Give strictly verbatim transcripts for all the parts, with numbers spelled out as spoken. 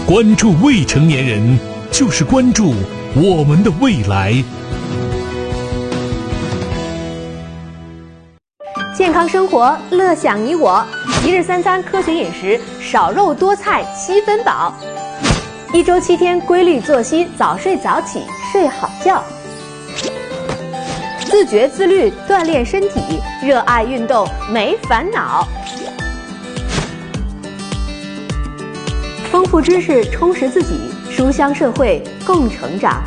关注未成年人，就是关注我们的未来。 健康生活，乐享你我。一日三餐科学饮食，少肉多菜七分饱。一周七天规律作息，早睡早起，睡好觉。自觉自律，锻炼身体，热爱运动，没烦恼。丰富知识，充实自己，书香社会，共成长。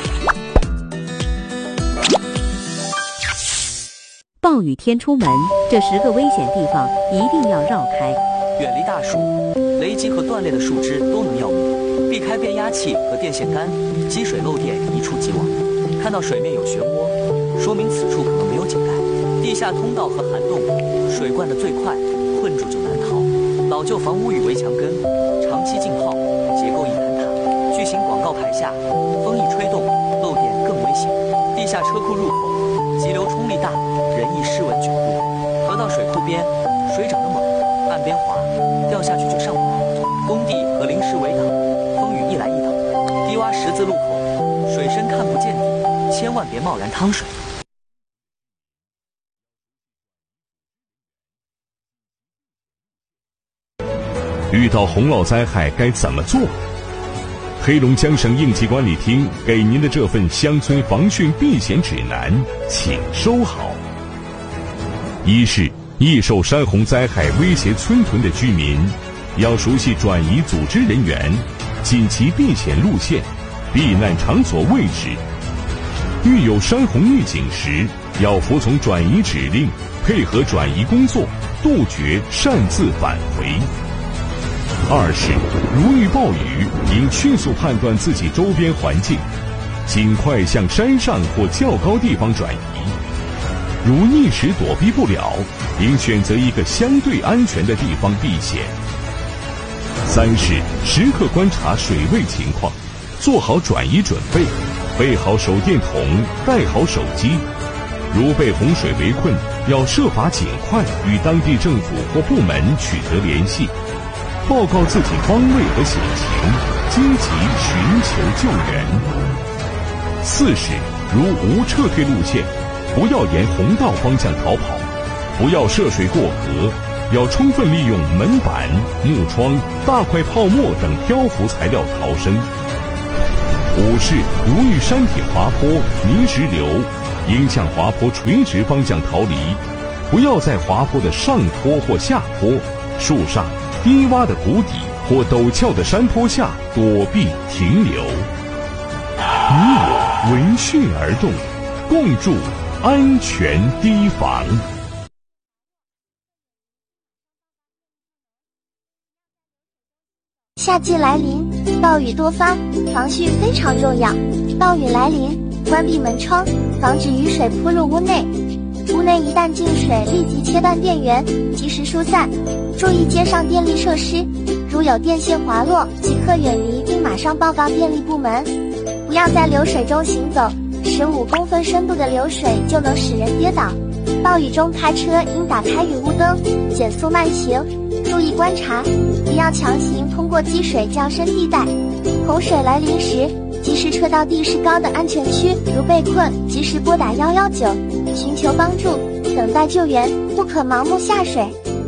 暴雨天出门，这十个危险地方一定要绕开。 远离大树，雷击和断裂的树枝都能要命，避开变压器和电线杆，积水漏电一触即亡。看到水面有漩涡，说明此处可能没有井盖。地下通道和涵洞，水灌得最快，困住就难逃。老旧房屋与围墙根，长期浸泡，结构易坍塌。巨型广告牌下，风一吹动，漏电更危险。地下车库入口，急流冲力大，人易失稳卷入。河道水库边，水涨得猛，岸边滑，掉下去就上不来。工地和临时围挡，风雨一来一挡。低洼十字路口，水深看不见底，千万别贸然趟水。 遇到洪涝灾害该怎么做？黑龙江省应急管理厅给您的这份乡村防汛避险指南，请收好。一是易受山洪灾害威胁村屯的居民，要熟悉转移组织人员、紧急避险路线、避难场所位置。遇有山洪预警时，要服从转移指令，配合转移工作，杜绝擅自返回。二是如遇暴雨，应迅速判断自己周边环境，尽快向山上或较高地方转移。如一时躲避不了，应选择一个相对安全的地方避险。三是时刻观察水位情况，做好转移准备，备好手电筒，带好手机。如被洪水围困，要设法尽快与当地政府或部门取得联系，报告自己方位和险情，积极寻求救援。四是如无撤退路线，不要沿洪道方向逃跑，不要涉水过河，要充分利用门板、木窗、大块泡沫等漂浮材料逃生。五是如遇山体滑坡、泥石流，应向滑坡垂直方向逃离，不要在滑坡的上坡或下坡、树上、低洼的谷底或陡峭的山坡下躲避停留。你我闻讯而动，共筑安全堤防。 夏季来临，暴雨多发，防汛非常重要。暴雨来临，关闭门窗，防止雨水扑入屋内。屋内一旦进水，立即切断电源，及时疏散。注意街上电力设施，如有电线滑落，即刻远离并马上报告电力部门。不要在流水中行走，十五公分深度的流水就能使人跌倒。暴雨中开车应打开雨雾灯，减速慢行，注意观察，不要强行通过积水较深地带。洪水来临时，及时撤到地势高的安全区，如被困，及时拨打一一九，寻求帮助，等待救援，不可盲目下水。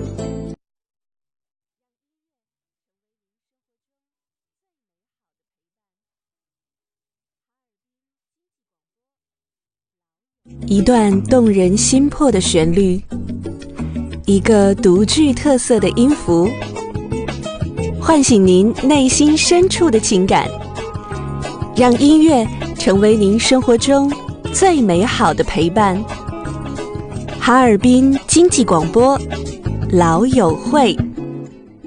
一段动人心魄的旋律，一个独具特色的音符，唤醒您内心深处的情感，让音乐成为您生活中最美好的陪伴。哈尔滨经济广播，老友会。